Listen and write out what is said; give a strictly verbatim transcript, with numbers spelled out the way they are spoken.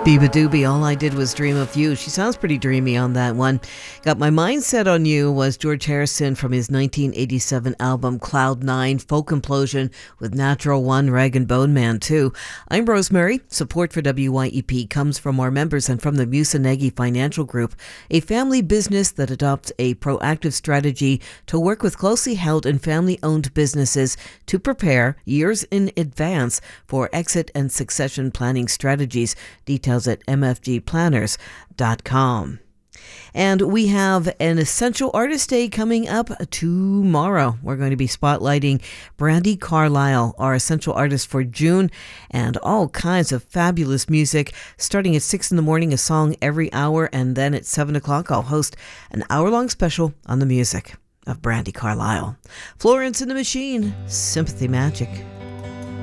Biba Doobie, All I Did Was Dream of You. She sounds pretty dreamy on that one. Got My Mind Set on You was George Harrison from his nineteen eighty-seven album Cloud Nine, Folk Implosion with Natural One, Rag and Bone Man too. I'm Rosemary. Support for W Y E P comes from our members and from the Musanegi Financial Group, a family business that adopts a proactive strategy to work with closely held and family-owned businesses to prepare years in advance for exit and succession planning strategies. Details at m f g planners dot com. And we have an Essential Artist Day coming up tomorrow. We're going to be spotlighting Brandi Carlile, our Essential Artist for June, and all kinds of fabulous music. Starting at six in the morning, a song every hour, and then at seven o'clock, I'll host an hour-long special on the music of Brandi Carlile. Florence and the Machine, Sympathy Magic.